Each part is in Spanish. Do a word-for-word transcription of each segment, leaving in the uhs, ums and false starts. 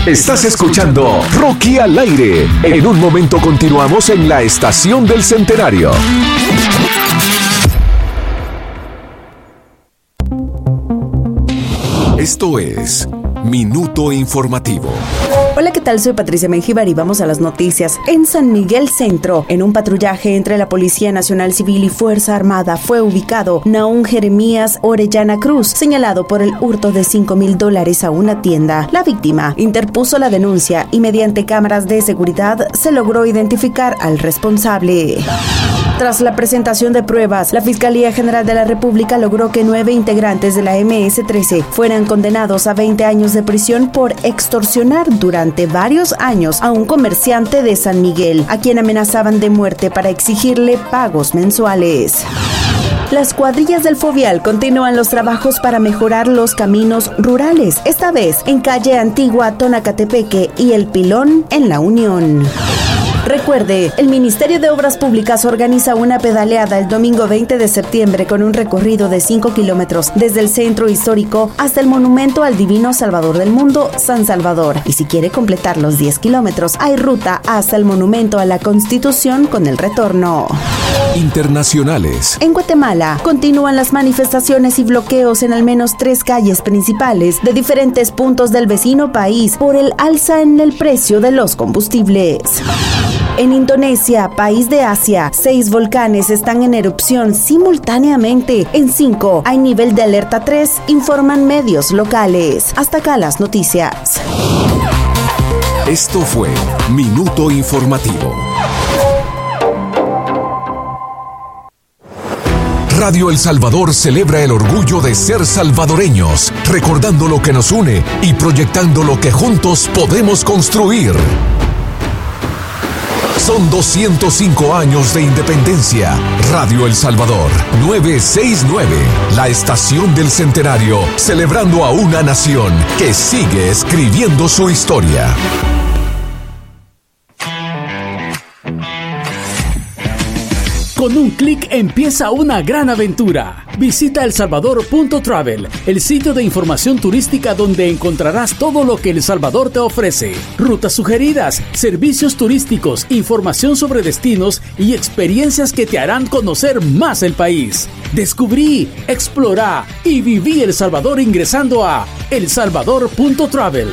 Estás escuchando Rocky al aire. En un momento continuamos en la Estación del Centenario. Esto es Minuto Informativo. Hola, ¿qué tal? Soy Patricia Mengíbar y vamos a las noticias. En San Miguel Centro, en un patrullaje entre la Policía Nacional Civil y Fuerza Armada, fue ubicado Naún Jeremías Orellana Cruz, señalado por el hurto de cinco mil dólares a una tienda. La víctima interpuso la denuncia y mediante cámaras de seguridad se logró identificar al responsable. Tras la presentación de pruebas, la Fiscalía General de la República logró que nueve integrantes de la eme ese trece fueran condenados a veinte años de prisión por extorsionar durante varios años a un comerciante de San Miguel, a quien amenazaban de muerte para exigirle pagos mensuales. Las cuadrillas del Fovial continúan los trabajos para mejorar los caminos rurales, esta vez en calle Antigua, Tonacatepeque y El Pilón en La Unión. Recuerde, el Ministerio de Obras Públicas organiza una pedaleada el domingo veinte de septiembre con un recorrido de cinco kilómetros desde el centro histórico hasta el monumento al Divino Salvador del Mundo, San Salvador. Y si quiere completar los diez kilómetros, hay ruta hasta el monumento a la Constitución con el retorno. Internacionales. En Guatemala, continúan las manifestaciones y bloqueos en al menos tres calles principales de diferentes puntos del vecino país por el alza en el precio de los combustibles. En Indonesia, país de Asia, seis volcanes están en erupción simultáneamente. En cinco hay nivel de alerta tres, informan medios locales. Hasta acá las noticias. Esto fue Minuto Informativo. Radio El Salvador celebra el orgullo de ser salvadoreños, recordando lo que nos une y proyectando lo que juntos podemos construir. Son doscientos cinco años de independencia. Radio El Salvador, novecientos sesenta y nueve, la estación del centenario, celebrando a una nación que sigue escribiendo su historia. Con un clic empieza una gran aventura. Visita el salvador punto travel, el sitio de información turística donde encontrarás todo lo que El Salvador te ofrece. Rutas sugeridas, servicios turísticos, información sobre destinos y experiencias que te harán conocer más el país. Descubrí, explorá y viví El Salvador ingresando a el salvador punto travel.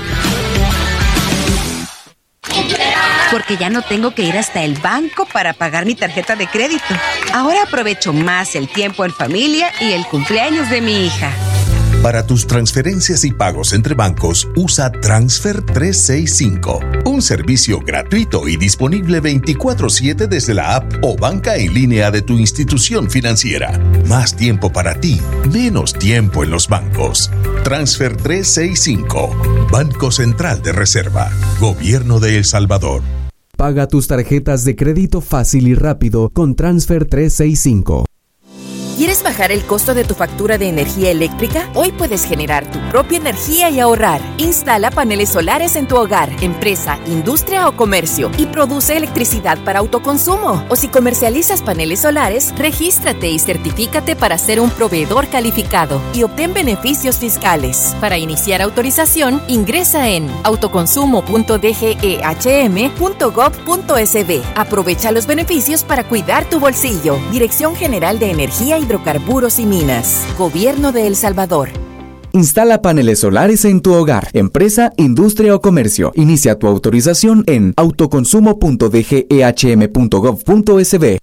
Porque ya no tengo que ir hasta el banco para pagar mi tarjeta de crédito. Ahora aprovecho más el tiempo en familia y el cumpleaños de mi hija. Para tus transferencias y pagos entre bancos, usa Transfer trescientos sesenta y cinco, un servicio gratuito y disponible veinticuatro siete desde la app o banca en línea de tu institución financiera. Más tiempo para ti, menos tiempo en los bancos. Transfer trescientos sesenta y cinco, Banco Central de Reserva, Gobierno de El Salvador. Paga tus tarjetas de crédito fácil y rápido con Transfer trescientos sesenta y cinco. ¿Quieres bajar el costo de tu factura de energía eléctrica? Hoy puedes generar tu propia energía y ahorrar. Instala paneles solares en tu hogar, empresa, industria o comercio y produce electricidad para autoconsumo. O si comercializas paneles solares, regístrate y certifícate para ser un proveedor calificado y obtén beneficios fiscales. Para iniciar autorización, ingresa en autoconsumo punto d g e h m punto gov punto s b. Aprovecha los beneficios para cuidar tu bolsillo. Dirección General de Energía y Hidrocarburos y Minas. Gobierno de El Salvador. Instala paneles solares en tu hogar, empresa, industria o comercio. Inicia tu autorización en autoconsumo punto d g e h m punto gov punto s b.